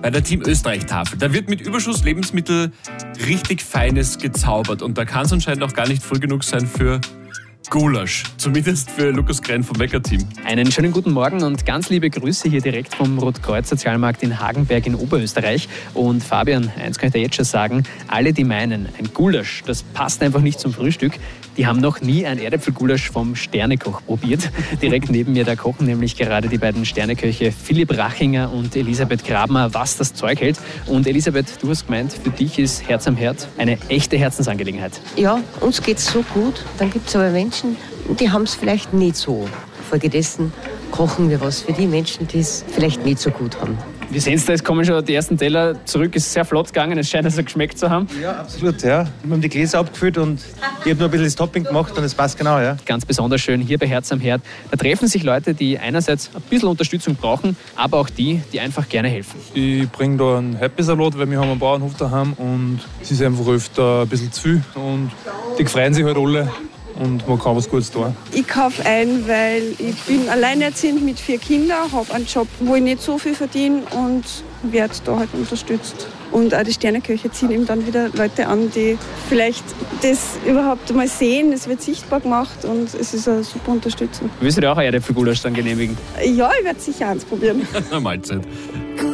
bei der Team Österreich-Tafel. Da wird mit Überschusslebensmittel richtig Feines gezaubert. Und da kann es anscheinend auch gar nicht voll genug sein für Gulasch. Zumindest für Lukas Krenn vom Wecker-Team. Einen schönen guten Morgen und ganz liebe Grüße hier direkt vom Rotkreuz-Sozialmarkt in Hagenberg in Oberösterreich. Und Fabian, eins kann ich dir jetzt schon sagen, alle, die meinen, ein Gulasch, das passt einfach nicht zum Frühstück, die haben noch nie ein Erdäpfelgulasch vom Sternekoch probiert. Direkt neben mir, da kochen nämlich gerade die beiden Sterneköche Philipp Rachinger und Elisabeth Grabner, was das Zeug hält. Und Elisabeth, du hast gemeint, für dich ist Herz am Herd eine echte Herzensangelegenheit. Ja, uns geht's so gut. Dann gibt es aber Menschen, die haben es vielleicht nicht so. Folgedessen kochen wir was für die Menschen, die es vielleicht nicht so gut haben. Wir sehen es da, es kommen schon die ersten Teller zurück. Ist sehr flott gegangen, es scheint also geschmeckt zu haben. Ja, absolut, ja. Wir haben die Gläser abgefüllt und ich habe noch ein bisschen das Topping gemacht und es passt genau, ja. Ganz besonders schön hier bei Herz am Herd. Da treffen sich Leute, die einerseits ein bisschen Unterstützung brauchen, aber auch die einfach gerne helfen. Ich bringe da einen Happy-Salat, weil wir haben einen Bauernhof daheim und es ist einfach öfter ein bisschen zu viel und die freuen sich halt alle. Und man kann was Gutes tun. Ich kaufe ein, weil ich bin alleinerziehend mit 4 Kindern, habe einen Job, wo ich nicht so viel verdiene und werde da halt unterstützt. Und auch die Sterneköche ziehen eben dann wieder Leute an, die vielleicht das überhaupt mal sehen. Es wird sichtbar gemacht und es ist eine super Unterstützung. Willst du dir auch ein Erdäpfelgulasch dann genehmigen? Ja, ich werde sicher eins probieren. Mahlzeit.